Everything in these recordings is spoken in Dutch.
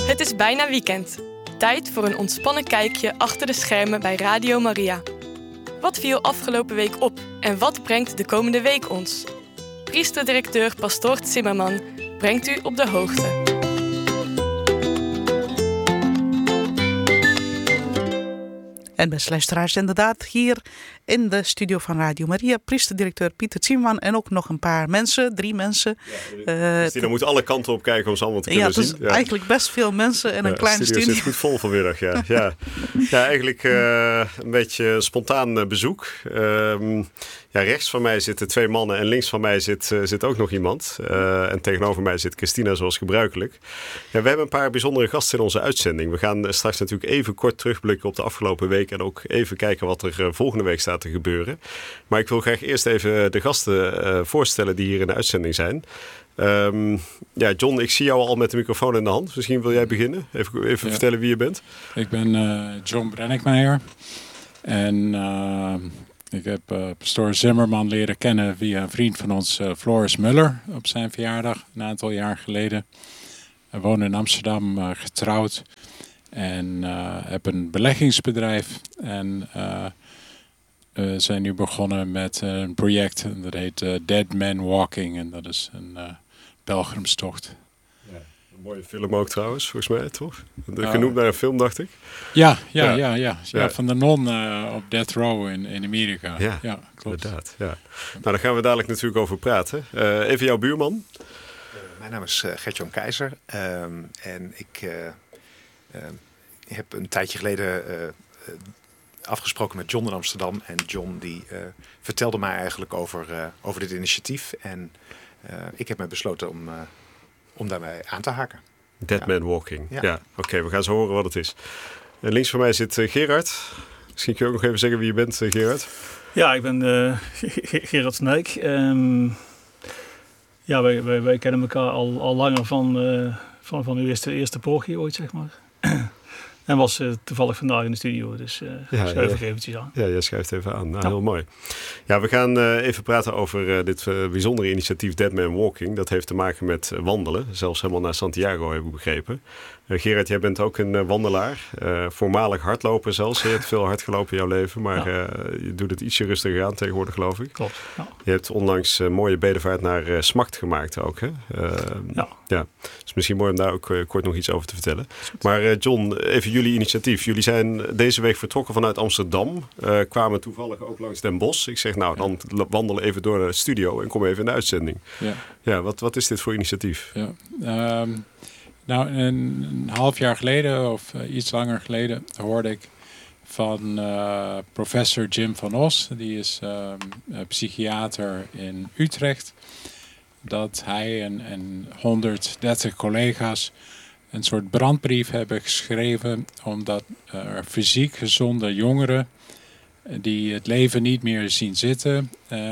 Het is bijna weekend. Tijd voor een ontspannen kijkje achter de schermen bij Radio Maria. Wat viel afgelopen week op en wat brengt de komende week ons? Priesterdirecteur Pastoor Zimmerman brengt u op de hoogte. En beste luisteraars, inderdaad, hier in de studio van Radio Maria, priesterdirecteur Pieter Zimmerman en ook nog een paar mensen, 3 mensen. Dan moeten alle kanten op kijken om ze allemaal te kunnen zien. Ja, dus eigenlijk best veel mensen en een kleine studio. De studio zit goed vol vanmiddag, ja. Eigenlijk een beetje spontaan bezoek. Rechts van mij zitten 2 mannen en links van mij zit ook nog iemand. En tegenover mij zit Christina, zoals gebruikelijk. Ja, we hebben een paar bijzondere gasten in onze uitzending. We gaan straks natuurlijk even kort terugblikken op de afgelopen week en ook even kijken wat er volgende week staat te gebeuren. Maar ik wil graag eerst even de gasten voorstellen die hier in de uitzending zijn. John, ik zie jou al met de microfoon in de hand. Misschien wil jij beginnen? Even vertellen wie je bent. Ik ben John Brennickmeijer. En ik heb pastoor Zimmerman leren kennen via een vriend van ons, Floris Muller, op zijn verjaardag een aantal jaar geleden. Hij woonde in Amsterdam, getrouwd. En heb een beleggingsbedrijf. En zijn nu begonnen met een project dat heet Dead Man Walking. En dat is een pelgrimstocht. Ja, een mooie film ook trouwens, volgens mij, toch? Genoemd naar een film, dacht ik. Ja, van de non op Death Row in Amerika. Ja, klopt. Inderdaad. Ja. Nou, daar gaan we dadelijk natuurlijk over praten. Even jouw buurman. Mijn naam is Gert-Jan Keizer. En ik heb een tijdje geleden afgesproken met John in Amsterdam. En John die vertelde mij eigenlijk over dit initiatief. En ik heb me besloten om daarbij aan te haken. Dead Man Walking. Ja. Oké, we gaan zo horen wat het is. En links van mij zit Gerard. Misschien kun je ook nog even zeggen wie je bent, Gerard. Ja, ik ben Gerard Snijk. Wij kennen elkaar al langer van uw eerste poging ooit, zeg maar. En was toevallig vandaag in de studio, dus schuif ik eventjes aan. Ja, jij schuift even aan. Nou, heel mooi. Ja, we gaan even praten over dit bijzondere initiatief Dead Man Walking. Dat heeft te maken met wandelen, zelfs helemaal naar Santiago, heb ik begrepen. Gerard, jij bent ook een wandelaar, voormalig hardloper zelfs. Je hebt veel hard gelopen in jouw leven, maar je doet het ietsje rustiger aan tegenwoordig, geloof ik. Klopt, ja. Je hebt onlangs een mooie bedevaart naar Smacht gemaakt ook, hè? Ja. Dus misschien mooi om daar ook kort nog iets over te vertellen. Maar John, even jullie initiatief. Jullie zijn deze week vertrokken vanuit Amsterdam, kwamen toevallig ook langs Den Bosch. Ik zeg, nou, dan wandelen even door naar de studio en kom even in de uitzending. Ja, wat is dit voor initiatief? Ja, nou, een half jaar geleden of iets langer geleden hoorde ik van professor Jim van Os. Die is psychiater in Utrecht. Dat hij en 130 collega's een soort brandbrief hebben geschreven. Omdat er fysiek gezonde jongeren die het leven niet meer zien zitten.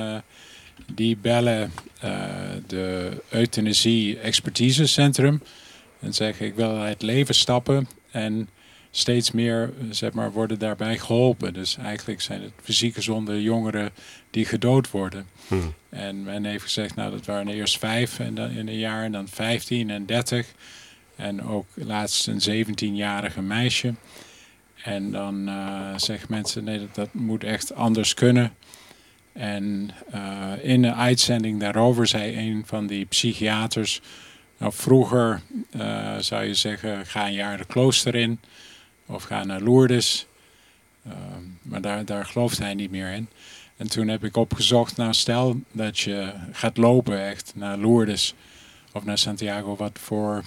Die bellen de euthanasie expertisecentrum. En zeggen, ik wil het leven stappen. En steeds meer, zeg maar, worden daarbij geholpen. Dus eigenlijk zijn het fysiek gezonde jongeren die gedood worden. En men heeft gezegd, nou, dat waren eerst 5 en dan in een jaar. En dan 15 en 30. En ook laatst een 17-jarige meisje. En dan zeggen mensen, nee, dat moet echt anders kunnen. En in een uitzending daarover zei een van die psychiaters... Nou, vroeger zou je zeggen, ga een jaar de klooster in of ga naar Lourdes. Maar daar gelooft hij niet meer in. En toen heb ik opgezocht, nou stel dat je gaat lopen echt naar Lourdes of naar Santiago. Wat voor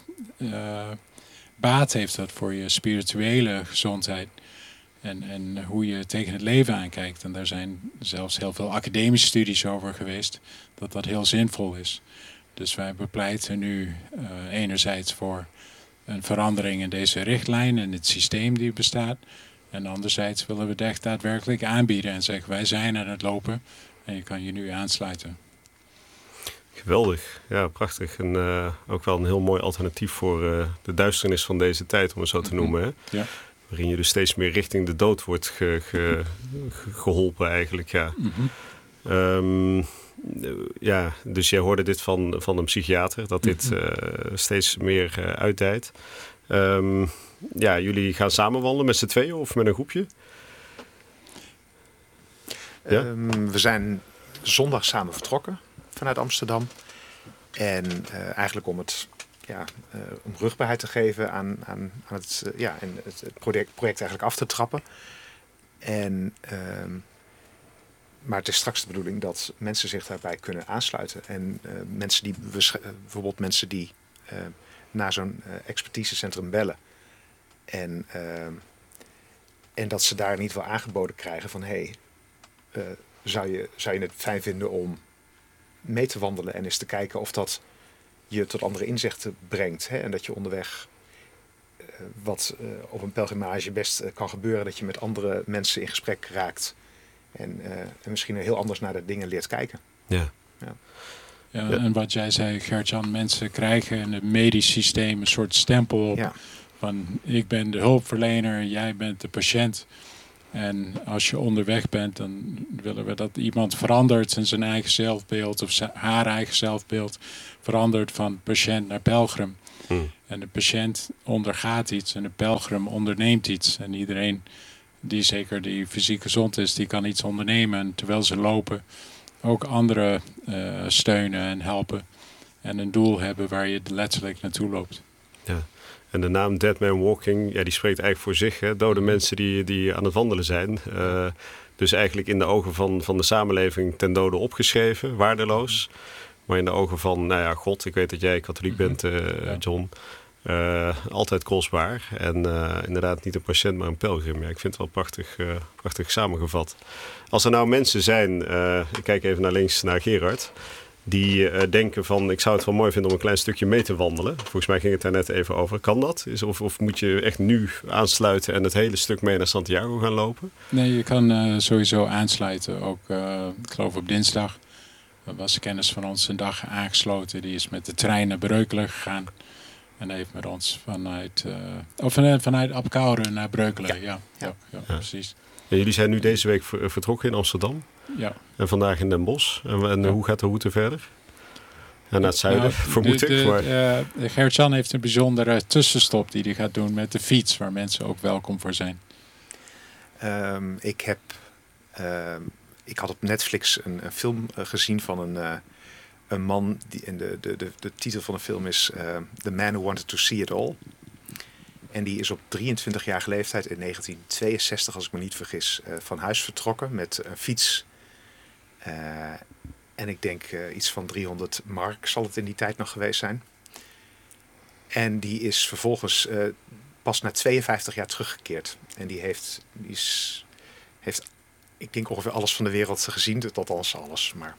baat heeft dat voor je spirituele gezondheid? En hoe je tegen het leven aankijkt. En daar zijn zelfs heel veel academische studies over geweest, dat heel zinvol is. Dus wij bepleiten nu enerzijds voor een verandering in deze richtlijn en het systeem die bestaat. En anderzijds willen we het echt daadwerkelijk aanbieden en zeggen wij zijn aan het lopen en je kan je nu aansluiten. Geweldig, ja, prachtig. En ook wel een heel mooi alternatief voor de duisternis van deze tijd, om het zo te noemen. Hè? Ja. Waarin je dus steeds meer richting de dood wordt geholpen eigenlijk, ja. Dus jij hoorde dit van een psychiater, dat dit steeds meer uitdijt. Jullie gaan samen wandelen met z'n tweeën of met een groepje? Ja? We zijn zondag samen vertrokken vanuit Amsterdam. En eigenlijk om het om rugbaarheid te geven aan het project eigenlijk af te trappen. Maar het is straks de bedoeling dat mensen zich daarbij kunnen aansluiten. En bijvoorbeeld mensen die naar zo'n expertisecentrum bellen. En dat ze daar niet wel aangeboden krijgen van... zou je het fijn vinden om mee te wandelen en eens te kijken of dat je tot andere inzichten brengt. Hè? En dat je onderweg, wat op een pelgrimage best kan gebeuren, dat je met andere mensen in gesprek raakt. En misschien heel anders naar de dingen leert kijken. Ja. Ja, en wat jij zei, Gert-Jan, mensen krijgen in het medisch systeem een soort stempel op. Ja. Van ik ben de hulpverlener, jij bent de patiënt. En als je onderweg bent, dan willen we dat iemand verandert in zijn eigen zelfbeeld of haar eigen zelfbeeld verandert van patiënt naar pelgrim. En de patiënt ondergaat iets en de pelgrim onderneemt iets. En iedereen die fysiek gezond is, die kan iets ondernemen. En terwijl ze lopen, ook anderen steunen en helpen. En een doel hebben waar je letterlijk naartoe loopt. Ja. En de naam Dead Man Walking, die spreekt eigenlijk voor zich. Hè? Dode mensen die aan het wandelen zijn. Dus eigenlijk in de ogen van de samenleving ten dode opgeschreven, waardeloos. Maar in de ogen van, God, ik weet dat jij katholiek bent, John. Altijd kostbaar. En inderdaad niet een patiënt, maar een pelgrim. Ja, ik vind het wel prachtig samengevat. Als er nou mensen zijn, ik kijk even naar links, naar Gerard... die denken van, ik zou het wel mooi vinden om een klein stukje mee te wandelen. Volgens mij ging het daar net even over. Kan dat? Of moet je echt nu aansluiten en het hele stuk mee naar Santiago gaan lopen? Nee, je kan sowieso aansluiten. Ook, ik geloof op dinsdag was een kennis van ons een dag aangesloten. Die is met de trein naar Breukelen gegaan. En heeft met ons vanuit Apeldoorn naar Breukelen. Ja, precies. En jullie zijn nu deze week vertrokken in Amsterdam. Ja. En vandaag in Den Bosch. En hoe gaat de route verder? En naar het zuiden, vermoed ik. Gert-Jan heeft een bijzondere tussenstop die hij gaat doen met de fiets. Waar mensen ook welkom voor zijn. Ik had op Netflix een film gezien van een man. En de titel van de film is The Man Who Wanted to See It All. En die is op 23-jarige leeftijd in 1962, als ik me niet vergis, van huis vertrokken met een fiets. En ik denk iets van 300 mark zal het in die tijd nog geweest zijn. En die is vervolgens pas na 52 jaar teruggekeerd. En die heeft ik denk ongeveer alles van de wereld gezien, althans alles. Maar,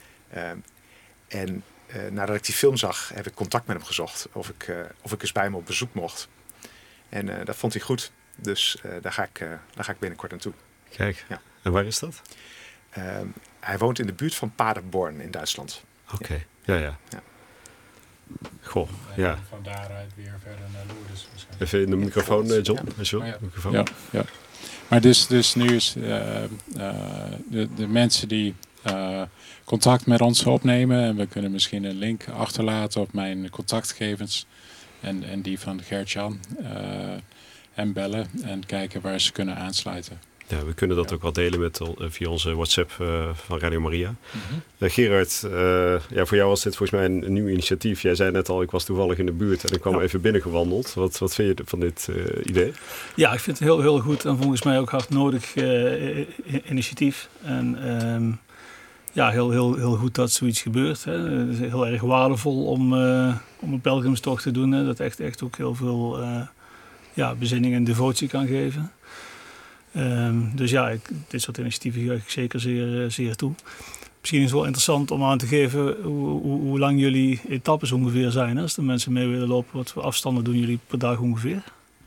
nadat ik die film zag, heb ik contact met hem gezocht of ik eens bij hem op bezoek mocht. En dat vond hij goed. Dus daar ga ik binnenkort naartoe. Kijk, ja. En waar is dat? Hij woont in de buurt van Paderborn in Duitsland. Oké, ja. Goh, ja. En van daaruit weer verder naar Lourdes. Even in de microfoon, John. Ja. Ja. Maar dus nu is de mensen die contact met ons opnemen... en we kunnen misschien een link achterlaten op mijn contactgegevens... En die van Gert-Jan en bellen en kijken waar ze kunnen aansluiten. Ja, we kunnen dat ook wel delen via onze WhatsApp van Radio Maria. Gerard, voor jou was dit volgens mij een nieuw initiatief. Jij zei net al, ik was toevallig in de buurt en ik kwam even binnengewandeld. Wat vind je van dit idee? Ja, ik vind het heel, heel goed en volgens mij ook hard nodig initiatief. En heel goed dat zoiets gebeurt. Hè. Het is heel erg waardevol om een pelgrimstocht te doen. Hè. Dat echt ook heel veel bezinning en devotie kan geven. Dit soort initiatieven ga ik zeker zeer toe. Misschien is het wel interessant om aan te geven hoe lang jullie etappes ongeveer zijn. Hè? Als de mensen mee willen lopen, wat voor afstanden doen jullie per dag ongeveer?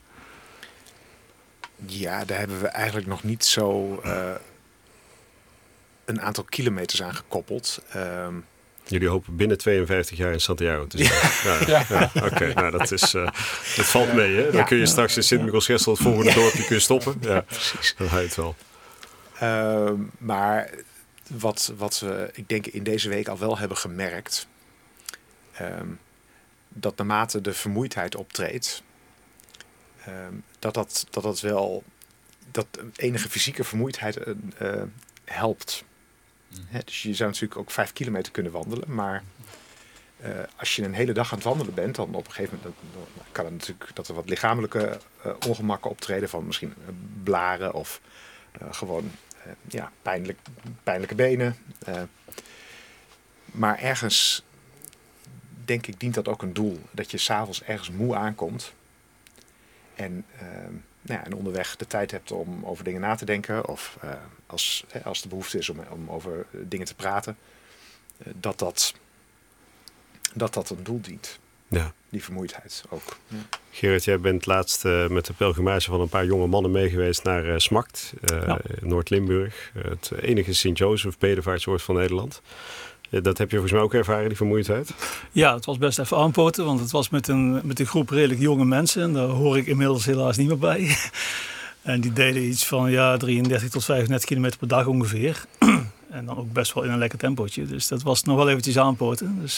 Ja, daar hebben we eigenlijk nog niet zo een aantal kilometers aan gekoppeld. Jullie hopen binnen 52 jaar in Santiago te zijn. Oké, nou dat valt mee. Hè? Dan kun je straks in Sint-Michiels-Gestel, het volgende dorpje, kun je stoppen. Ja, precies. Dan ga je het wel. Maar wat we, ik denk, in deze week al wel hebben gemerkt... dat naarmate de vermoeidheid optreedt... dat wel dat enige fysieke vermoeidheid helpt. Dus je zou natuurlijk ook 5 kilometer kunnen wandelen, maar als je een hele dag aan het wandelen bent, dan op een gegeven moment dan kan het natuurlijk dat er wat lichamelijke ongemakken optreden van misschien blaren of gewoon pijnlijke benen. Maar ergens, denk ik, dient dat ook een doel. Dat je 's avonds ergens moe aankomt. En onderweg de tijd hebt om over dingen na te denken. Of als de behoefte is om over dingen te praten. Dat een doel dient. Ja. Die vermoeidheid ook. Ja. Gerard, jij bent laatst met de pelgrimage van een paar jonge mannen meegeweest naar Smakt. Noord-Limburg. Het enige Sint-Jozef bedevaartsoord van Nederland. Dat heb je volgens mij ook ervaren, die vermoeidheid? Ja, het was best even aanpoten, want het was met een groep redelijk jonge mensen. En daar hoor ik inmiddels helaas niet meer bij. En die deden iets van 33 tot 35 kilometer per dag ongeveer. En dan ook best wel in een lekker tempootje. Dus dat was nog wel eventjes aanpoten. Dus,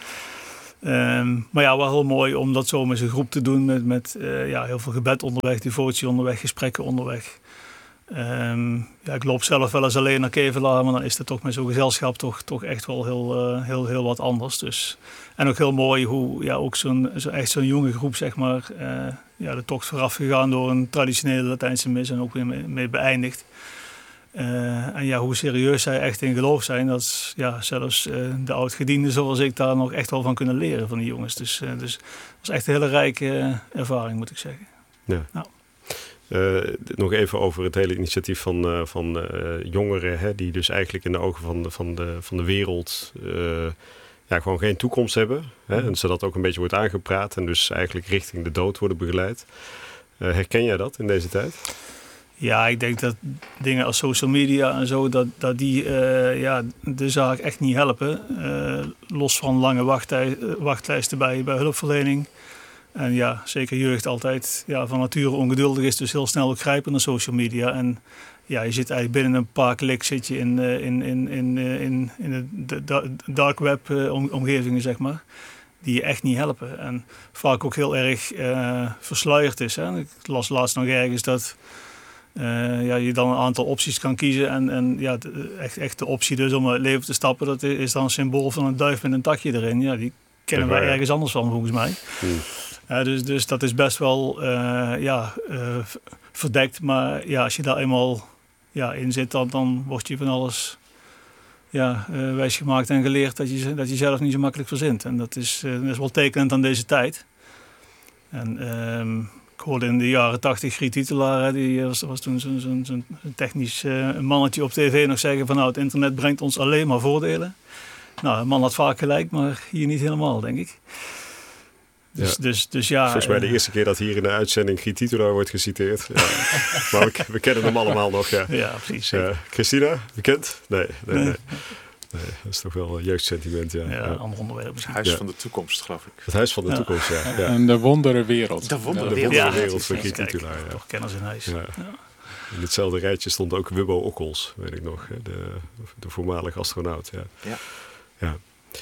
maar wel heel mooi om dat zo met zijn groep te doen. Met heel veel gebed onderweg, devotie onderweg, gesprekken onderweg. Ik loop zelf wel eens alleen naar Kevelaar, maar dan is het toch met zo'n gezelschap toch echt wel heel wat anders. Dus. En ook heel mooi hoe ook zo'n jonge groep, zeg maar, de tocht vooraf gegaan door een traditionele Latijnse mis en ook weer mee beëindigd. En hoe serieus zij echt in geloof zijn, dat zelfs de oud-gedienden zoals ik daar nog echt wel van kunnen leren van die jongens. Dus het was echt een hele rijke ervaring, moet ik zeggen. Ja. Nou. Nog even over het hele initiatief van jongeren, die dus eigenlijk in de ogen van de wereld gewoon geen toekomst hebben. En zodat ook een beetje wordt aangepraat en dus eigenlijk richting de dood worden begeleid. Herken jij dat in deze tijd? Ja, ik denk dat dingen als social media en zo, dat die de zaak echt niet helpen. Los van lange wachtlijsten bij hulpverlening. En zeker jeugd altijd van nature ongeduldig is, dus heel snel ook grijpen naar social media. En je zit eigenlijk binnen een paar kliks zit je in de dark web omgevingen, zeg maar, die je echt niet helpen. En vaak ook heel erg versluierd is. Hè. Ik las laatst nog ergens dat je dan een aantal opties kan kiezen. En echt de optie dus om het leven te stappen, dat is dan een symbool van een duif met een takje erin. Ja, die kennen wij ergens anders van, volgens mij. Dus dat is best wel verdekt. Maar als je daar eenmaal in zit, dan word je van alles wijsgemaakt en geleerd dat je zelf niet zo makkelijk verzint. En dat is wel tekenend aan deze tijd. En ik hoorde in de jaren 80 Griet Titelaar, die was toen zo'n technisch mannetje op tv nog zeggen van het internet brengt ons alleen maar voordelen. Nou, een man had vaak gelijk, maar hier niet helemaal, denk ik. Dus volgens mij de eerste keer dat hier in de uitzending Griet Titelaar wordt geciteerd. Ja. Maar we kennen hem allemaal nog. Ja, precies. Christina, bekend? Nee. Nee, dat is toch wel een jeugdsentiment. Ander onderwerp. Het huis van de toekomst, geloof ik. Het huis van de toekomst, ja. En de wonderenwereld. De wonderenwereld van Griet Titelaar. Ja. Toch kenners in huis. Ja. In hetzelfde rijtje stond ook Wubbo Okkels, weet ik nog. De voormalige astronaut. Ja.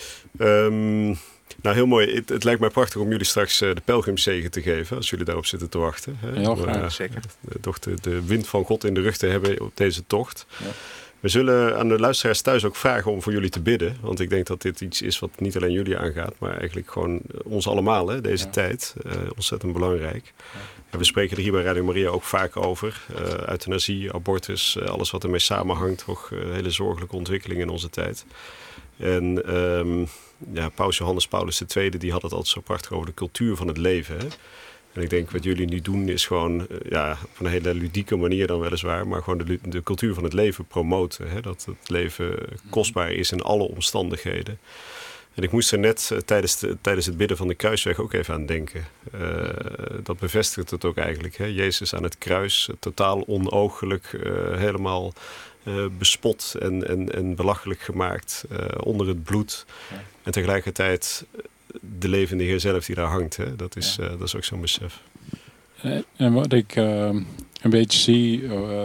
Nou, heel mooi. Het lijkt mij prachtig om jullie straks de pelgrimszegen te geven, als jullie daarop zitten te wachten. Heel graag. Zeker. Toch de wind van God in de rug te hebben op deze tocht. Ja. We zullen aan de luisteraars thuis ook vragen om voor jullie te bidden. Want ik denk dat dit iets is wat niet alleen jullie aangaat, maar eigenlijk gewoon ons allemaal, deze tijd. Ontzettend belangrijk. Ja. We spreken er hier bij Radio Maria ook vaak over. Euthanasie, abortus, alles wat ermee samenhangt. Toch hele zorgelijke ontwikkelingen in onze tijd. En Paus Johannes Paulus II die had het altijd zo prachtig over de cultuur van het leven. Hè? En ik denk wat jullie nu doen is gewoon op een hele ludieke manier dan weliswaar, maar gewoon de cultuur van het leven promoten. Hè? Dat het leven kostbaar is in alle omstandigheden. En ik moest er net tijdens het bidden van de kruisweg ook even aan denken. Dat bevestigt het ook eigenlijk. Hè? Jezus aan het kruis, totaal onooglijk, helemaal bespot en belachelijk gemaakt onder het bloed. Ja. En tegelijkertijd de levende Heer zelf die daar hangt. Hè? Dat is ook zo'n besef. En wat ik een beetje zie,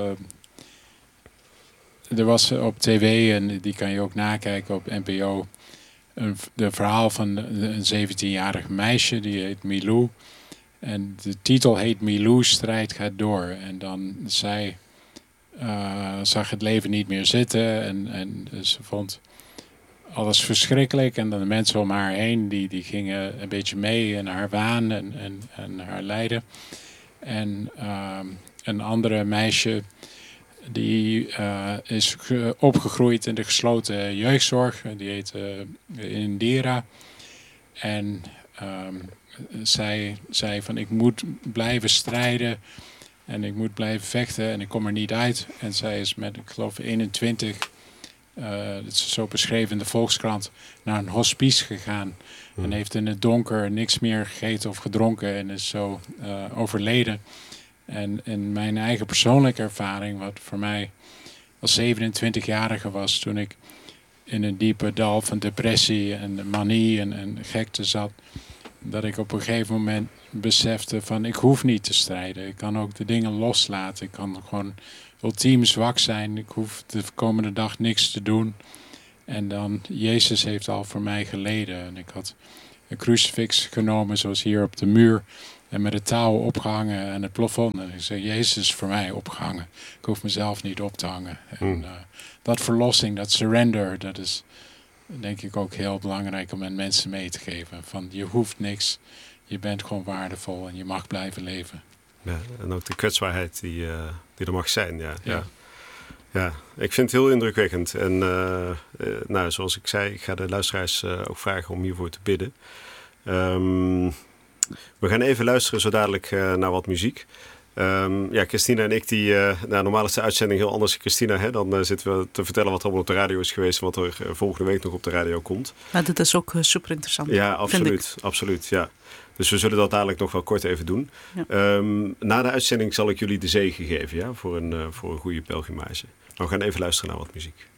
er was op tv, en die kan je ook nakijken op NPO, de verhaal van een 17-jarig meisje, die heet Milou. En de titel heet Milou, strijd gaat door. En dan zij zag het leven niet meer zitten. En ze vond alles verschrikkelijk. En dan de mensen om haar heen, die gingen een beetje mee in haar waan en haar lijden. En een andere meisje, die is opgegroeid in de gesloten jeugdzorg. Die heet Indira. En zij zei van, ik moet blijven strijden en ik moet blijven vechten en ik kom er niet uit. En zij is met, ik geloof 21, dat is zo beschreven in de Volkskrant, naar een hospice gegaan. En heeft in het donker niks meer gegeten of gedronken en is zo overleden. En in mijn eigen persoonlijke ervaring, wat voor mij als 27-jarige was, toen ik in een diepe dal van depressie en manie en gekte zat, dat ik op een gegeven moment besefte van, ik hoef niet te strijden. Ik kan ook de dingen loslaten. Ik kan gewoon ultiem zwak zijn. Ik hoef de komende dag niks te doen. En dan, Jezus heeft al voor mij geleden. En ik had een crucifix genomen, zoals hier op de muur, en met het touw opgehangen aan het plafond. En ik zei, Jezus is voor mij opgehangen. Ik hoef mezelf niet op te hangen. En dat verlossing, dat surrender, dat is denk ik ook heel belangrijk om aan mensen mee te geven. Van, je hoeft niks, je bent gewoon waardevol en je mag blijven leven. Ja, en ook de kwetsbaarheid die er mag zijn. Ja, ik vind het heel indrukwekkend. En nou, zoals ik zei, ik ga de luisteraars ook vragen om hiervoor te bidden. We gaan even luisteren zo dadelijk naar wat muziek. Ja, Christina en ik, normaal is de uitzending heel anders. Christina, hè, dan zitten we te vertellen wat er allemaal op de radio is geweest en wat er volgende week nog op de radio komt. Maar dat is ook super interessant. Ja, absoluut. Ja. Dus we zullen dat dadelijk nog wel kort even doen. Ja. Na de uitzending zal ik jullie de zegen geven, ja, voor een goede pelgrimage. Maar we gaan even luisteren naar wat muziek.